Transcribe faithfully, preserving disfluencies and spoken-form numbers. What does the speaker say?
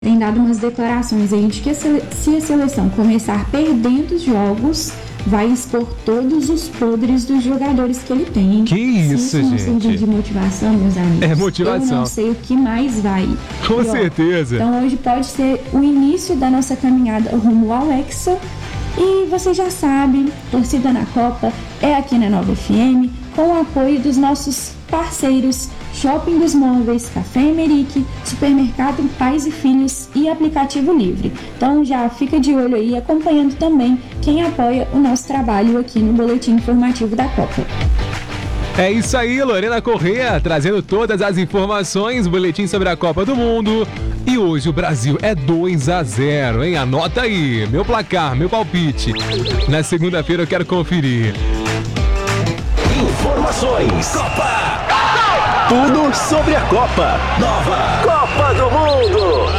tem dado umas declarações aí de que a sele- se a seleção começar perdendo os jogos, vai expor todos os podres dos jogadores que ele tem. Que isso, se isso não gente? servir de motivação, meus amigos, É motivação. eu não sei o que mais vai. Com E, ó, certeza. Então hoje pode ser o início da nossa caminhada rumo ao Hexa. E você já sabe, Torcida na Copa é aqui na Nova F M, com o apoio dos nossos parceiros Shopping dos Móveis, Café Emerick, Supermercado Pais e Filhos e Aplicativo Livre. Então já fica de olho aí, acompanhando também quem apoia o nosso trabalho aqui no Boletim Informativo da Copa. É isso aí, Lorena Corrêa, trazendo todas as informações, boletim sobre a Copa do Mundo. E hoje o Brasil é dois a zero, hein? Anota aí, meu placar, meu palpite. Na segunda-feira eu quero conferir. Informações. Copa. Tudo sobre a Copa. Nova Copa do Mundo.